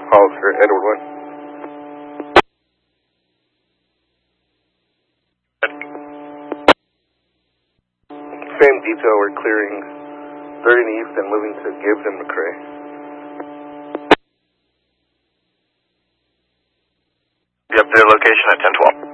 Hollister, Edward 1. Same detail, we're clearing 30 East and moving to Gibbs and McCrae. Yep, their location at 1012.